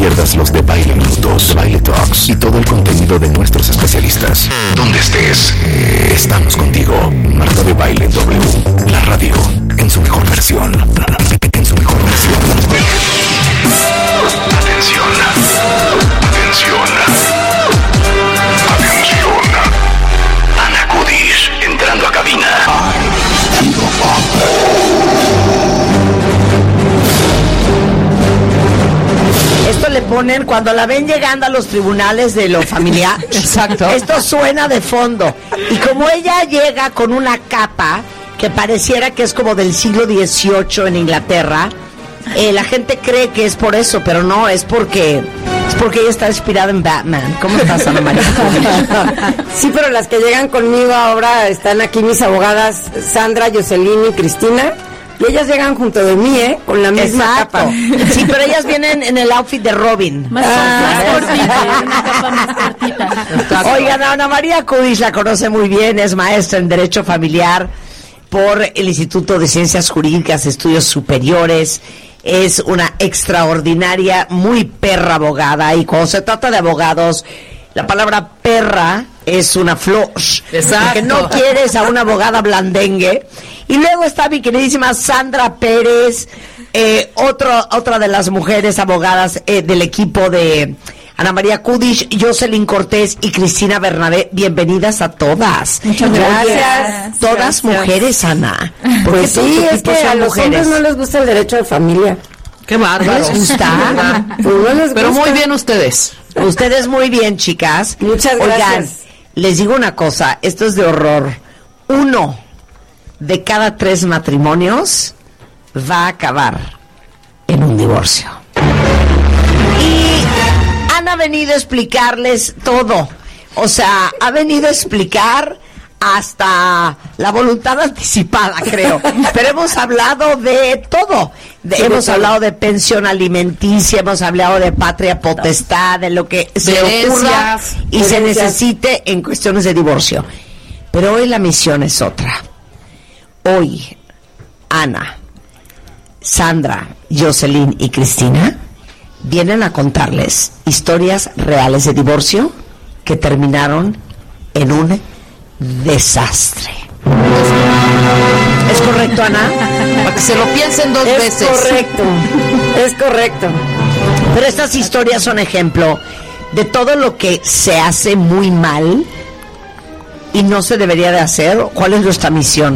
pierdas los de Baile Minutos, de Baile Talks y todo el contenido de nuestros especialistas. Donde estés, estamos contigo. Marta de Baile W, la radio en su mejor versión. En su mejor versión. Atención. Atención. Atención. Ana Kudish entrando a cabina. Esto le ponen cuando la ven llegando a los tribunales de lo familiar. Exacto. Esto suena de fondo. Y como ella llega con una capa que pareciera que es como del siglo XVIII en Inglaterra, la gente cree que es por eso, pero no, es porque ella está inspirada en Batman. ¿Cómo estás, Ana María? Sí, pero las que llegan conmigo ahora están aquí mis abogadas Sandra, Jocelyn y Cristina. Y ellas llegan junto de mí, con la misma capa. Sí, pero ellas vienen en el outfit de Robin. Más cortita, una capa más cortita. Oigan, Ana María Kudish la conoce muy bien, es maestra en Derecho Familiar por el Instituto de Ciencias Jurídicas, Estudios Superiores. Es una extraordinaria, muy perra abogada. Y cuando se trata de abogados, la palabra perra es una flor. Exacto. Porque no quieres a una abogada blandengue. Y luego está mi queridísima Sandra Pérez, otra de las mujeres abogadas del equipo de Ana María Kudish, Jocelyn Cortés y Cristina Bernabé. Bienvenidas a todas. Muchas gracias. Todas Gracias. Mujeres, Ana. Pues sí, es que a los hombres no les gusta el derecho de familia. Qué bárbaro. ¿No les gusta? Pues no les Pero gusta. muy bien ustedes. Ustedes muy bien, chicas. Muchas Oigan, gracias. les digo una cosa, esto es de horror. 1 de cada 3 matrimonios va a acabar en un divorcio. Y han venido a explicarles todo. O sea, ha venido a explicar hasta la voluntad anticipada, creo. Pero hemos hablado de todo. Hemos hablado de pensión alimenticia, hemos hablado de patria potestad, de lo que se ocurra y se necesite en cuestiones de divorcio. Pero hoy la misión es otra. Hoy, Ana, Sandra, Jocelyn y Cristina vienen a contarles historias reales de divorcio que terminaron en un desastre. ¿Es correcto, Ana? Para que se lo piensen dos veces. Es correcto. Pero estas historias son ejemplo de todo lo que se hace muy mal y no se debería de hacer. ¿Cuál es nuestra misión?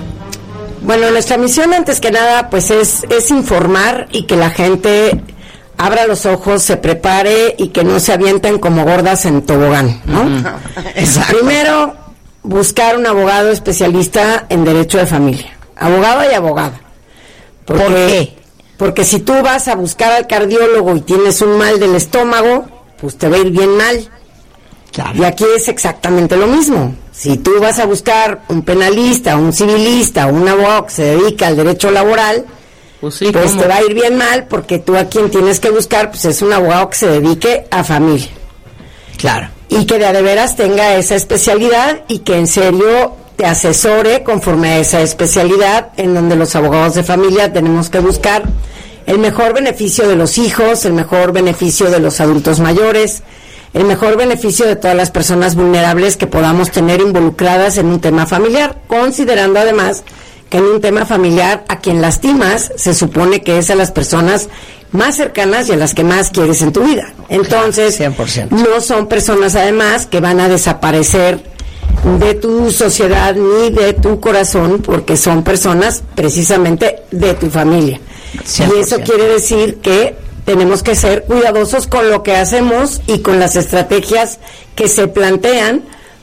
Bueno, nuestra misión antes que nada pues es informar y que la gente abra los ojos, se prepare y que no se avienten como gordas en tobogán, ¿no? Exacto. Primero, buscar un abogado especialista en derecho de familia. Abogado y abogada. ¿Por qué? Porque si tú vas a buscar al cardiólogo y tienes un mal del estómago, pues te va a ir bien mal. Claro. Y aquí es exactamente lo mismo. Si tú vas a buscar un penalista, un civilista, un abogado que se dedica al derecho laboral, Pues sí, pues ¿cómo? te va a ir bien mal, porque tú a quien tienes que buscar pues es un abogado que se dedique a familia. Claro. Y que de veras tenga esa especialidad y que en serio te asesore conforme a esa especialidad, en donde los abogados de familia tenemos que buscar el mejor beneficio de los hijos, el mejor beneficio de los adultos mayores, el mejor beneficio de todas las personas vulnerables que podamos tener involucradas en un tema familiar, considerando además que en un tema familiar a quien lastimas se supone que es a las personas más cercanas y a las que más quieres en tu vida. Entonces, 100%. no son personas además que van a desaparecer de tu sociedad ni de tu corazón, porque son personas precisamente de tu familia. 100%. Y eso quiere decir que tenemos que ser cuidadosos con lo que hacemos y con las estrategias que se plantean,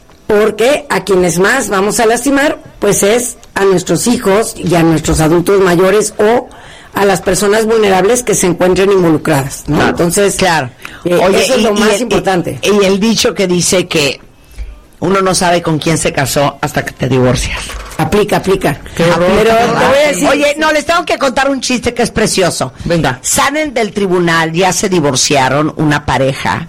porque a quienes más vamos a lastimar pues es a nuestros hijos y a nuestros adultos mayores o a las personas vulnerables que se encuentren involucradas, ¿no? Claro. Entonces, Claro. eso es lo más el- importante. Y el dicho que dice que uno no sabe con quién se casó hasta que te divorcias. Aplica. Pero te voy a decir, oye, no, les tengo que contar un chiste que es precioso. Venga. Salen del tribunal, ya se divorciaron una pareja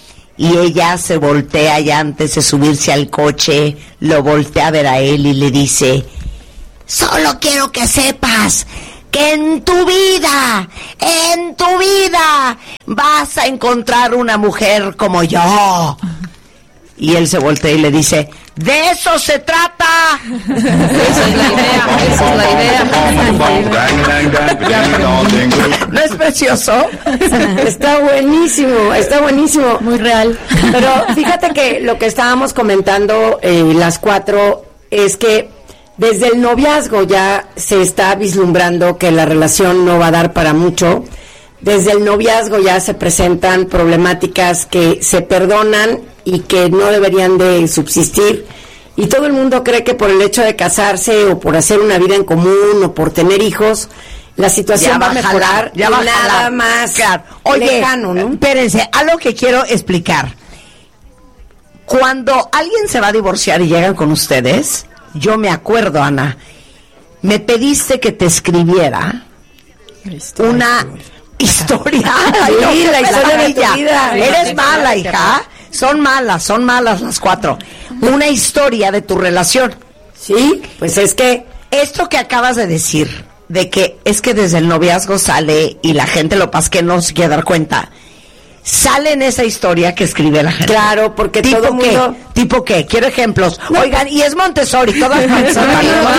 y ella se voltea ya antes de subirse al coche, lo voltea a ver a él y le dice: solo quiero que sepas que en tu vida vas a encontrar una mujer como yo. Y él se voltea y le dice, ¡de eso se trata! Esa es la idea. ¿No es precioso? Está buenísimo. Muy real. Pero fíjate que lo que estábamos comentando las cuatro es que desde el noviazgo ya se está vislumbrando que la relación no va a dar para mucho. Desde el noviazgo ya se presentan problemáticas que se perdonan y que no deberían de subsistir, y todo el mundo cree que por el hecho de casarse o por hacer una vida en común o por tener hijos la situación va a mejorar, ya va nada más claro. Oye, lejano, ¿no? Espérense, algo que quiero explicar. Cuando alguien se va a divorciar y llegan con ustedes, yo me acuerdo, Ana, me pediste que te escribiera una historia. Sí, la historia de tu vida. Eres mala, hija. Son malas las cuatro. Una historia de tu relación. Sí, pues es que esto que acabas de decir, de que es que desde el noviazgo sale y la gente lo pasa que no se quiere dar cuenta, sale en esa historia que escribe la gente. claro, porque todo el mundo... ¿Tipo qué? Quiero ejemplos. No. Oigan, y es Montessori, todas Montessori.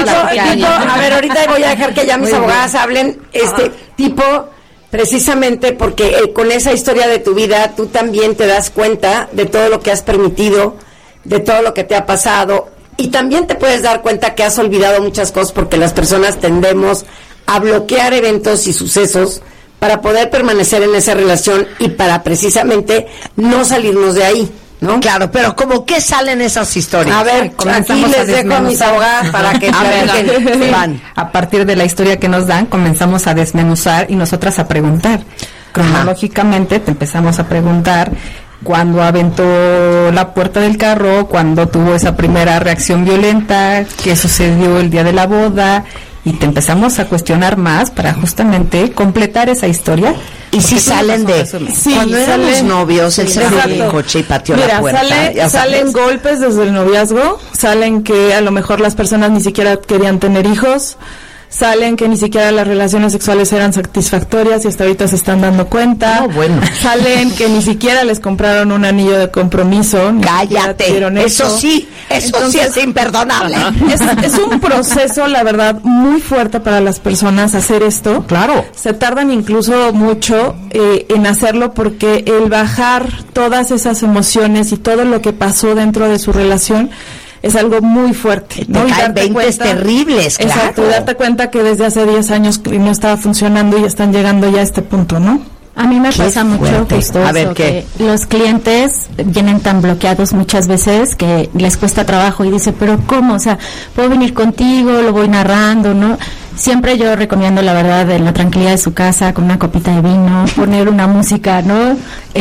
A ver, ahorita voy a dejar que ya mis abogadas hablen. Tipo... Precisamente porque con esa historia de tu vida tú también te das cuenta de todo lo que has permitido, de todo lo que te ha pasado, y también te puedes dar cuenta que has olvidado muchas cosas, porque las personas tendemos a bloquear eventos y sucesos para poder permanecer en esa relación y para precisamente no salirnos de ahí, ¿no? Claro, pero ¿cómo qué salen esas historias? A ver, aquí les dejo a mis abogadas para que van. A partir de la historia que nos dan, comenzamos a desmenuzar y nosotras a preguntar. Cronológicamente te empezamos a preguntar cuándo aventó la puerta del carro, cuándo tuvo esa primera reacción violenta, qué sucedió el día de la boda, y te empezamos a cuestionar más para justamente completar esa historia. Y si salen de... Sí, cuando éramos novios, él se fue en el coche y pateó la puerta. Salen golpes desde el noviazgo, salen que a lo mejor las personas ni siquiera querían tener hijos, salen que ni siquiera las relaciones sexuales eran satisfactorias y hasta ahorita se están dando cuenta. Salen que ni siquiera les compraron un anillo de compromiso. Cállate, eso sí es imperdonable. Es un proceso, la verdad, muy fuerte para las personas hacer esto. Claro. Se tardan incluso mucho en hacerlo, porque el bajar todas esas emociones y todo lo que pasó dentro de su relación es algo muy fuerte, ¿no? Te caen 20 terribles, claro. Exacto, darte cuenta que desde hace 10 años que no estaba funcionando y están llegando ya a este punto, ¿no? A mí me pasa mucho justo a ver, eso, ¿qué? que los clientes vienen tan bloqueados muchas veces que les cuesta trabajo y dice, pero ¿cómo? O sea, puedo venir contigo, lo voy narrando, ¿no? Siempre yo recomiendo, la verdad, en la tranquilidad de su casa, con una copita de vino, poner una música, ¿no?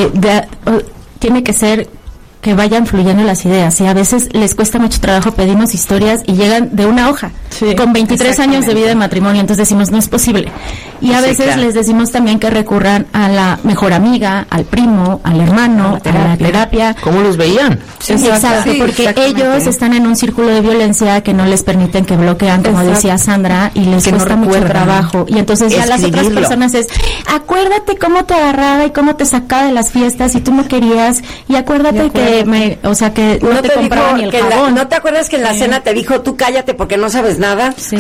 Tiene que ser que vayan fluyendo las ideas, y a veces les cuesta mucho trabajo pedirnos historias y llegan de una hoja, con 23 años de vida de matrimonio, entonces decimos, no es posible. Y a veces les decimos también que recurran a la mejor amiga, al primo, al hermano, a la terapia. ¿Cómo los veían? Exacto, porque ellos están en un círculo de violencia que no les permiten, que bloquean, como decía Sandra, y les cuesta mucho trabajo. Y entonces ya las otras personas es, acuérdate cómo te agarraba y cómo te sacaba de las fiestas y tú no querías, y acuérdate que que no te compraban ni el jabón. ¿No te acuerdas que en la cena te dijo, tú cállate porque no sabes nada? Sí.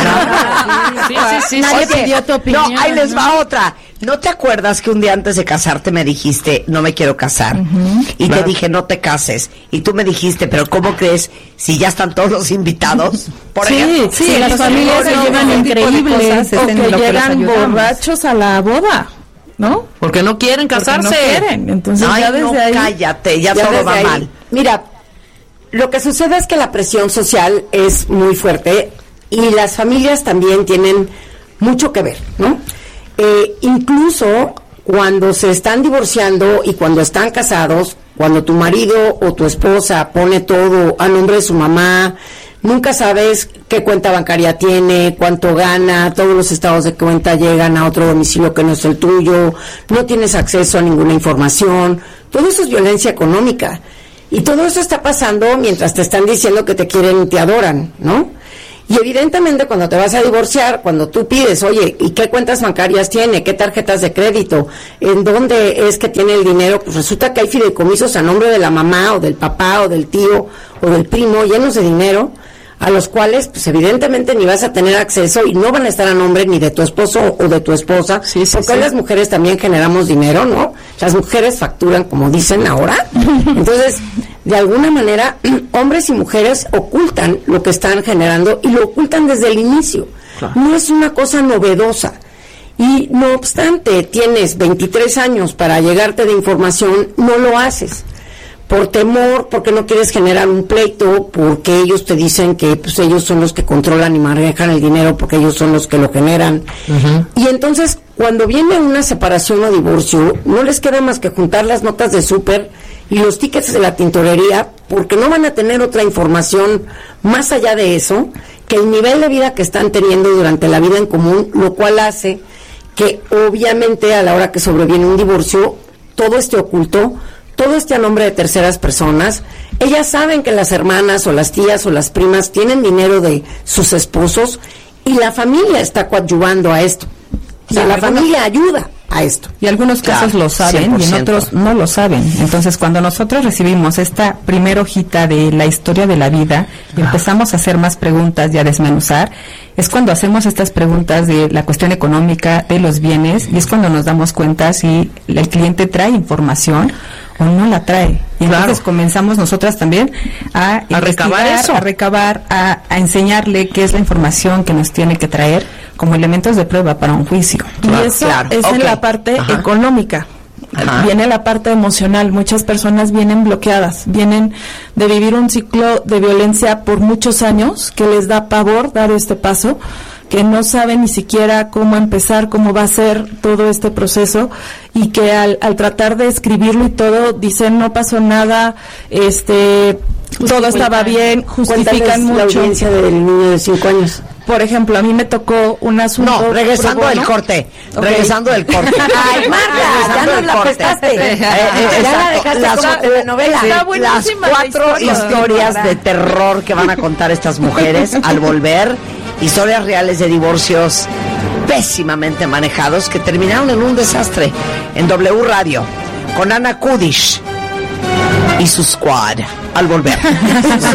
Nadie pidió tu opinión. No, ahí les va otra. ¿No te acuerdas que un día antes de casarte me dijiste, no me quiero casar? Y te dije, no te cases. Y tú me dijiste, pero ¿cómo crees si ya están todos los invitados? Por ejemplo. Sí, las familias se llevan increíbles, o que llegan borrachos a la boda, ¿no? Porque no quieren casarse. Porque no quieren. Entonces ya desde ahí, cállate, ya todo va mal. Mira, lo que sucede es que la presión social es muy fuerte y las familias también tienen mucho que ver, ¿no? Incluso cuando se están divorciando y cuando están casados, cuando tu marido o tu esposa pone todo a nombre de su mamá, nunca sabes qué cuenta bancaria tiene, cuánto gana, todos los estados de cuenta llegan a otro domicilio que no es el tuyo, no tienes acceso a ninguna información, todo eso es violencia económica. Y todo eso está pasando mientras te están diciendo que te quieren y te adoran, ¿no? Y evidentemente cuando te vas a divorciar, cuando tú pides, oye, ¿y qué cuentas bancarias tiene? ¿Qué tarjetas de crédito? ¿En dónde es que tiene el dinero? Pues resulta que hay fideicomisos a nombre de la mamá o del papá o del tío o del primo llenos de dinero, a los cuales pues evidentemente ni vas a tener acceso y no van a estar a nombre ni de tu esposo o de tu esposa, porque las mujeres también generamos dinero, ¿no? Las mujeres facturan, como dicen ahora. Entonces, de alguna manera, hombres y mujeres ocultan lo que están generando y lo ocultan desde el inicio. Claro. No es una cosa novedosa. Y no obstante, tienes 23 años para llegarte de información, no lo haces. Por temor, porque no quieres generar un pleito, porque ellos te dicen que pues ellos son los que controlan y manejan el dinero, porque ellos son los que lo generan. Y entonces, cuando viene una separación o divorcio, no les queda más que juntar las notas de súper y los tickets de la tintorería, porque no van a tener otra información más allá de eso, que el nivel de vida que están teniendo durante la vida en común, lo cual hace que obviamente a la hora que sobreviene un divorcio, todo esté oculto, todo esté a nombre de terceras personas. Ellas saben que las hermanas o las tías o las primas tienen dinero de sus esposos y la familia está coadyuvando a esto. O sea, la familia ayuda a esto. Y algunos casos lo saben 100%. Y en otros no lo saben. Entonces, cuando nosotros recibimos esta primera hojita de la historia de la vida y empezamos a hacer más preguntas y a desmenuzar, es cuando hacemos estas preguntas de la cuestión económica, de los bienes, y es cuando nos damos cuenta si el cliente trae información o no la trae. Y entonces comenzamos nosotras también a recabar eso, a enseñarle qué es la información que nos tiene que traer como elementos de prueba para un juicio. Y eso es en la parte económica. Viene la parte emocional. Muchas personas vienen bloqueadas, vienen de vivir un ciclo de violencia por muchos años que les da pavor dar este paso, que no saben ni siquiera cómo empezar, cómo va a ser todo este proceso, y que al tratar de escribirlo y todo, dicen no pasó nada, todo estaba bien, justifican mucho. La audiencia del niño de 5 años. Por ejemplo, a mí me tocó un asunto... No, regresando del corte. Regresando del corte. Ay, Marta, ya nos la prestaste. Ya la dejaste como telenovela. Las 4 historias de terror que van a contar estas mujeres al volver. Historias reales de divorcios pésimamente manejados que terminaron en un desastre. En W Radio, con Ana Kudish y su squad. Al volver.